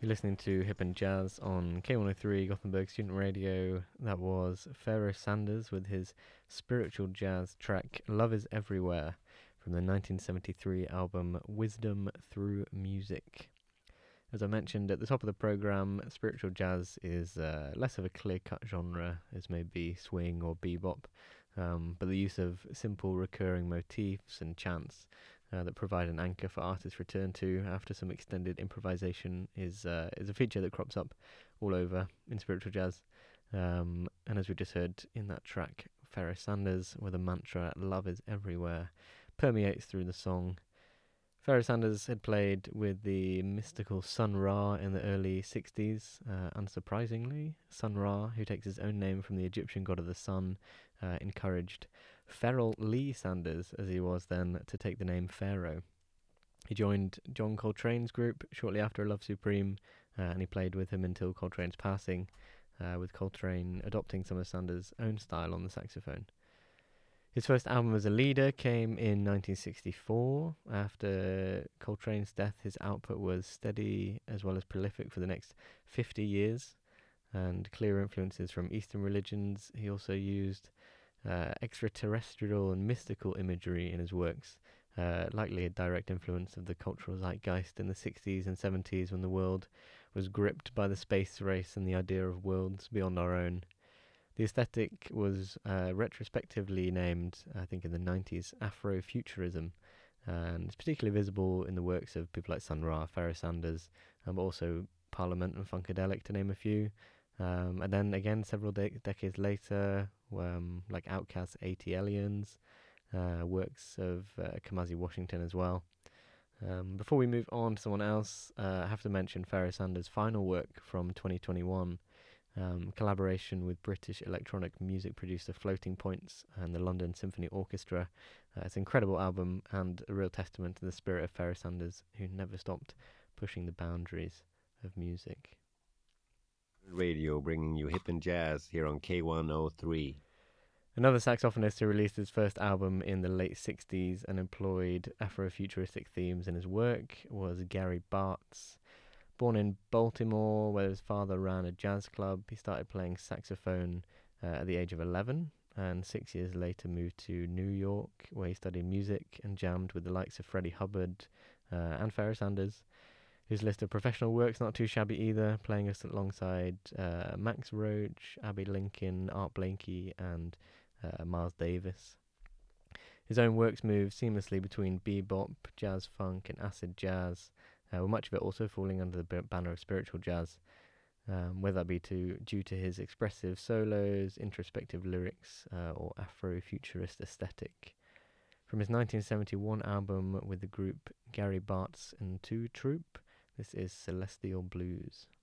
You're listening to Hip and Jazz on K103 Gothenburg Student Radio. That was Pharoah Sanders with his spiritual jazz track Love Is Everywhere from the 1973 album Wisdom Through Music. As I mentioned at the top of the program, spiritual jazz is less of a clear-cut genre as maybe swing or bebop, but the use of simple recurring motifs and chants that provide an anchor for artists return to after some extended improvisation is a feature that crops up all over in spiritual jazz. And as we just heard in that track, Pharoah Sanders with a mantra, "Love is everywhere," permeates through the song. Pharoah Sanders had played with the mystical Sun Ra in the early 60s. Unsurprisingly, Sun Ra, who takes his own name from the Egyptian god of the sun, encouraged Pharoah Lee Sanders, as he was then, to take the name Pharaoh. He joined John Coltrane's group shortly after A Love Supreme, and he played with him until Coltrane's passing, with Coltrane adopting some of Sanders' own style on the saxophone. His first album as a leader came in 1964. After Coltrane's death, his output was steady as well as prolific for the next 50 years, and clear influences from Eastern religions. He also used extraterrestrial and mystical imagery in his works, likely a direct influence of the cultural zeitgeist in the 60s and 70s when the world was gripped by the space race and the idea of worlds beyond our own. The aesthetic was retrospectively named, I think in the 90s, Afrofuturism, and it's particularly visible in the works of people like Sun Ra, Pharoah Sanders, but also Parliament and Funkadelic, to name a few. And then again, several decades later, like Outkast's 80 Aliens, works of Kamasi Washington as well. Before we move on to someone else, I have to mention Pharoah Sanders' final work from 2021, collaboration with British electronic music producer Floating Points and the London Symphony Orchestra. It's an incredible album and a real testament to the spirit of Pharoah Sanders, who never stopped pushing the boundaries of music. Radio bringing you hip and jazz here on K103. Another saxophonist who released his first album in the late 60s and employed Afrofuturistic themes in his work was Gary Bartz. Born in Baltimore, where his father ran a jazz club, he started playing saxophone at the age of 11, and 6 years later moved to New York, where he studied music and jammed with the likes of Freddie Hubbard and Pharoah Sanders. His list of professional work's not too shabby either, playing us alongside Max Roach, Abbey Lincoln, Art Blakey, and Miles Davis. His own works move seamlessly between bebop, jazz funk, and acid jazz, with much of it also falling under the banner of spiritual jazz, whether that be due to his expressive solos, introspective lyrics, or Afrofuturist aesthetic. From his 1971 album with the group Gary Bartz and Two Troupe, this is Celestial Blues.